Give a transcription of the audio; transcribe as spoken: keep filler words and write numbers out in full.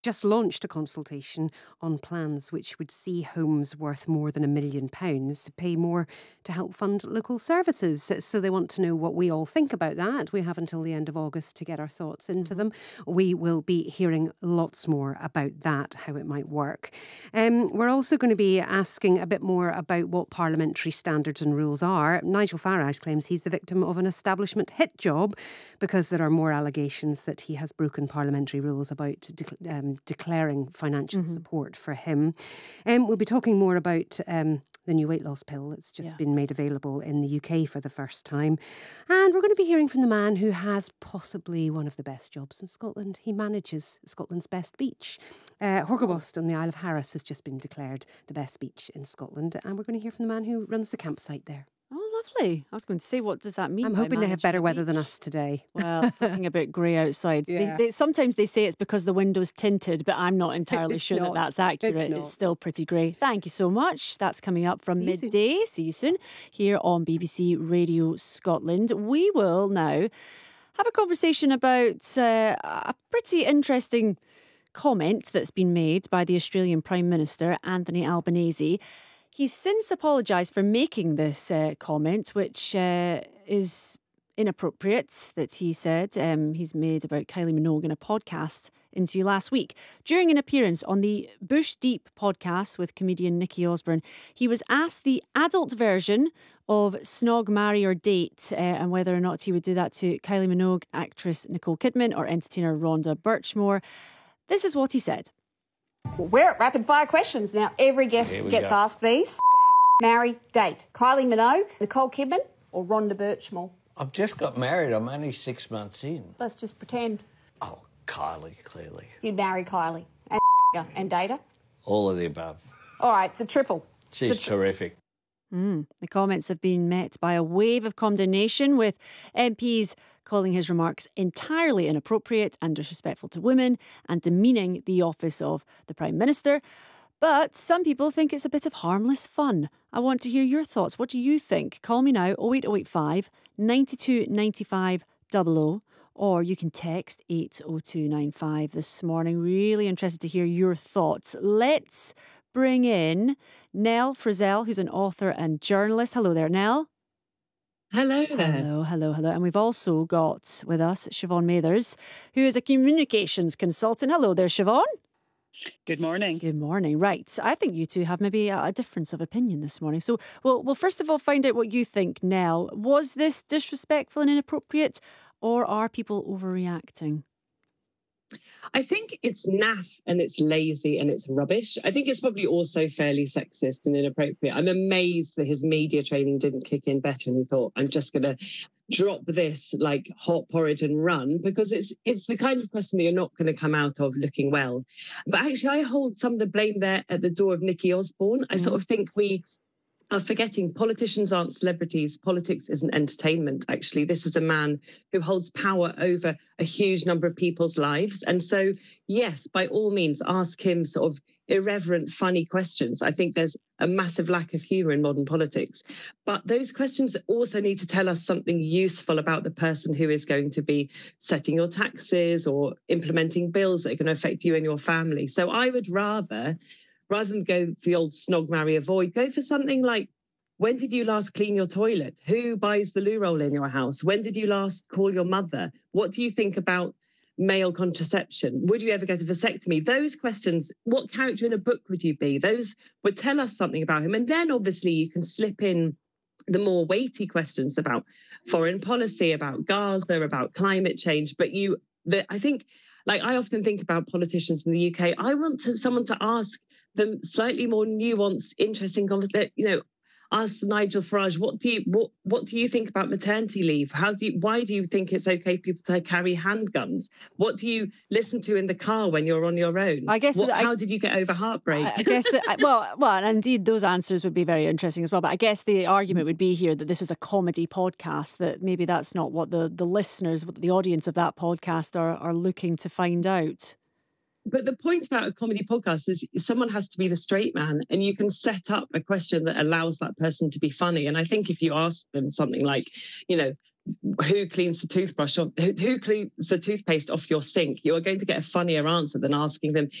just launched a consultation on plans which would see homes worth more than a million pounds pay more to help fund local services. So they want to know what we all think about that. We have until the end of August to get our thoughts into them. We will be hearing lots more about that, how it might work. Um, we're also going to be asking a bit more about what parliamentary standards and rules are. Nigel Farage claims he's the victim of an establishment hit job because there are more allegations that he has broken parliamentary rules about de- um, declaring financial mm-hmm. support for him. Um, we'll be talking more about um, the new weight loss pill that's just yeah. been made available in the U K for the first time. And we're going to be hearing from the man who has possibly one of the best jobs in Scotland. He manages Scotland's best beach. Uh, Horgabost on the Isle of Harris has just been declared the best beach in Scotland. And we're going to hear from the man who runs the campsite there. Oh, lovely. I was going to say, what does that mean? I'm hoping they have better weather than us today. Well, it's looking a bit grey outside. Yeah. They, they, sometimes they say it's because the window's tinted, but I'm not entirely it's sure not. that that's accurate. It's, it's still pretty grey. Thank you so much. That's coming up from See midday. Soon. See you soon here on B B C Radio Scotland. We will now have a conversation about uh, a pretty interesting comment that's been made by the Australian Prime Minister, Anthony Albanese. He's since apologised for making this uh, comment, which uh, is inappropriate, that he said um, he's made about Kylie Minogue in a podcast interview last week. During an appearance on the Bush Deep podcast with comedian Nikki Osborne, he was asked the adult version of Snog, Marry or Date uh, and whether or not he would do that to Kylie Minogue, actress Nicole Kidman or entertainer Rhonda Birchmore. This is what he said. We're at rapid fire questions now. Every guest gets go. asked these. Marry, date. Kylie Minogue, Nicole Kidman or Rhonda Birchmore? I've just got married. I'm only six months in. Let's just pretend. Oh, Kylie, clearly. You'd marry Kylie and and date her? All of the above. All right, it's a triple. She's a tri- terrific. Mm, the comments have been met by a wave of condemnation, with M Ps calling his remarks entirely inappropriate and disrespectful to women and demeaning the office of the Prime Minister. But some people think it's a bit of harmless fun. I want to hear your thoughts. What do you think? Call me now, oh eight oh eight five, nine two nine five, double oh, or you can text eight oh two nine five this morning. Really interested to hear your thoughts. Let's bring in Nell Frizzell, who's an author and journalist. Hello there, Nell. Hello there. Hello, hello, hello. And we've also got with us Siobhan Mathers, who is a communications consultant. Hello there, Siobhan. Good morning. Good morning. Right. I think you two have maybe a, a difference of opinion this morning. So we'll, we'll first of all find out what you think, Nell. Was this disrespectful and inappropriate, or are people overreacting? I think it's naff and it's lazy and it's rubbish. I think it's probably also fairly sexist and inappropriate. I'm amazed that his media training didn't kick in better and he thought, I'm just going to drop this like hot porridge and run, because it's it's the kind of question that you're not going to come out of looking well. But actually, I hold some of the blame there at the door of Nikki Osborne. I mm. sort of think we are forgetting politicians aren't celebrities. Politics isn't entertainment, actually. This is a man who holds power over a huge number of people's lives. And so, yes, by all means, ask him sort of irreverent, funny questions. I think there's a massive lack of humour in modern politics. But those questions also need to tell us something useful about the person who is going to be setting your taxes or implementing bills that are going to affect you and your family. So I would rather... Rather than go for the old snog, marry, avoid, go for something like, when did you last clean your toilet? Who buys the loo roll in your house? When did you last call your mother? What do you think about male contraception? Would you ever get a vasectomy? Those questions, what character in a book would you be? Those would tell us something about him. And then obviously you can slip in the more weighty questions about foreign policy, about Gaza, about climate change. But you, the, I think, like I often think about politicians in the U K, I want to, someone to ask them slightly more nuanced, interesting conversation. You know, ask Nigel Farage, what do you what what do you think about maternity leave? How do you why do you think it's okay for people to carry handguns? What do you listen to in the car when you're on your own? I guess. What, I, how did you get over heartbreak? I, I guess that well, well, and indeed those answers would be very interesting as well. But I guess the argument would be here that this is a comedy podcast. That maybe that's not what the the listeners, what the audience of that podcast are are looking to find out. But the point about a comedy podcast is someone has to be the straight man, and you can set up a question that allows that person to be funny. And I think if you ask them something like, you know, who cleans the toothbrush, or who, who cleans the toothpaste off your sink, you are going to get a funnier answer than asking them,